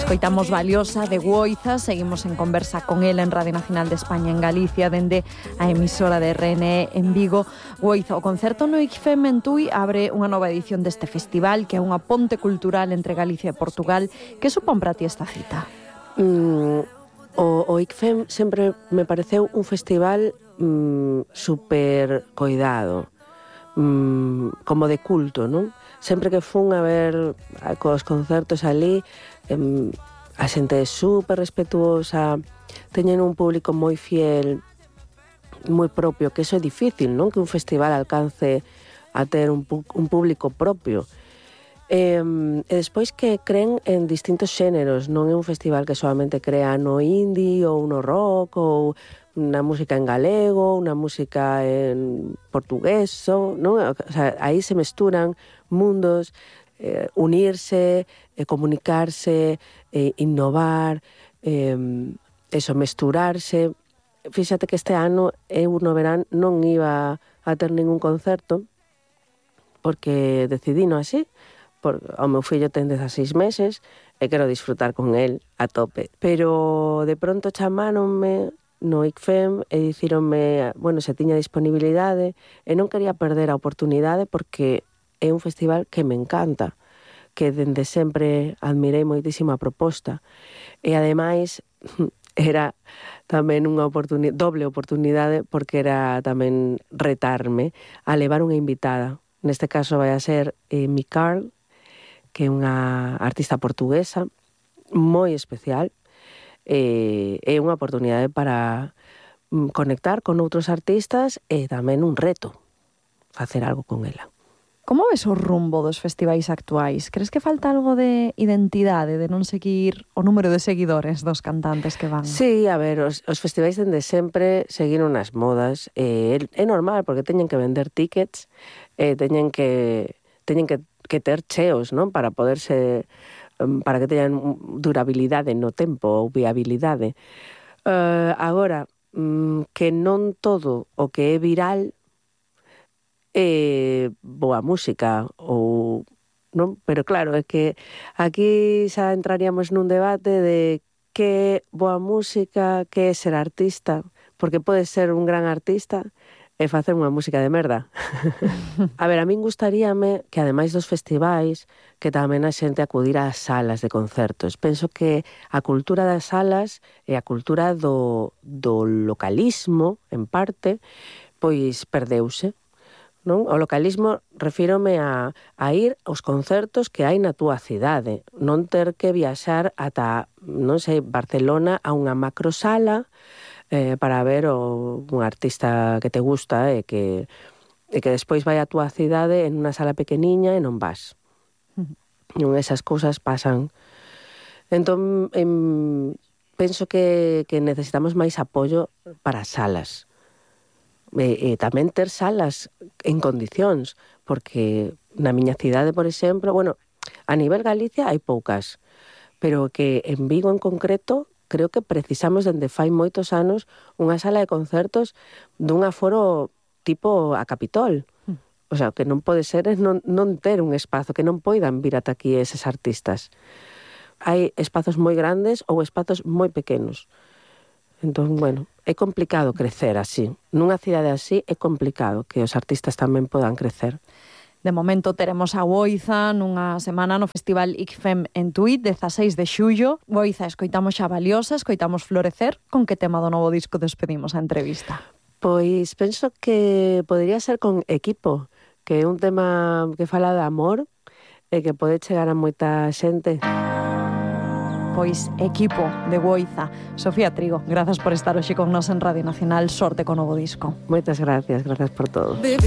Escoitamos Valiosa de Woiza, seguimos en conversa con ela en Radio Nacional de España en Galicia, dende a emisora de RNE en Vigo. Woiza, o concerto no ICFEM en Tui abre unha nova edición deste festival, que é unha ponte cultural entre Galicia e Portugal. Que supón para ti esta cita? O ICFEM sempre me pareceu un festival super coidado, como de culto, non? Sempre que fun a ver cos concertos ali, a xente é super respetuosa, teñen un público moi fiel, moi propio, que iso é difícil, non? Que un festival alcance a ter un público propio. E despois que creen en distintos xéneros, non é un festival que solamente crea no indie ou no rock ou na música en galego, unha música en portugués, non? O sea, aí se mesturan mundos, unirse, comunicarse, innovar, mesturarse. Fíxate que este ano eu no verán non iba a ter ningún concerto porque decidino así. O meu fillo ten 16 meses e quero disfrutar con el a tope. Pero de pronto chamáronme no ICFEM e dicíronme, se tiña disponibilidade, e non quería perder a oportunidade porque é un festival que me encanta, que dende sempre admirei moitísimo a proposta. E ademais era tamén unha doble oportunidade porque era tamén retarme a levar unha invitada. Neste caso vai a ser Mi Carl, que é unha artista portuguesa moi especial, é unha oportunidade para conectar con outros artistas e tamén un reto, facer algo con ela. Como ves o rumbo dos festivais actuais? Crees que falta algo de identidade, de non seguir o número de seguidores dos cantantes que van? Sí, a ver, os festivais dende sempre seguiron as modas. É normal, porque teñen que vender tickets, teñen que ter cheos, non? Para que teñan durabilidade no tempo ou viabilidade. Agora, que non todo o que é viral é boa música ou non, pero claro, é que aquí xa entraríamos nun debate de que é boa música, que é ser artista, porque pode ser un gran artista e facer unha música de merda. A ver, a min gustaríame que, ademais dos festivais, que tamén a xente acudira ás salas de concertos. Penso que a cultura das salas e a cultura do localismo, en parte, pois perdeuse, non? O localismo refírome a ir aos concertos que hai na túa cidade, non ter que viaxar ata, non sei, Barcelona a unha macrosala para ver un artista que te gusta e que despois vai a túa cidade en unha sala pequeniña e non vas. Non, esas cousas pasan. Entón, penso que necesitamos máis apoio para as salas. E tamén ter salas en condicións, porque na miña cidade, por exemplo, a nivel Galicia hai poucas, pero que en Vigo en concreto creo que precisamos dende fai moitos anos unha sala de concertos dun aforo tipo a Capitol. O sea, que non pode ser non ter un espazo, que non poidan vir ata aquí eses artistas. Hai espazos moi grandes ou espazos moi pequenos. Entón, é complicado crecer así. Nunha cidade así é complicado que os artistas tamén podan crecer. De momento teremos a Woiza nunha semana no Festival ICFEM en Tui, 16 de xullo. Woiza, escoitamos xa Valiosa, escoitamos Florecer. Con que tema do novo disco despedimos a entrevista? Pois penso que podería ser con Equipo, que é un tema que fala de amor e que pode chegar a moita xente. Pois Equipo, de Woiza. Sofía Trigo, grazas por estar hoxe con nós en Radio Nacional. Sorte co novo disco. Moitas gracias por todo.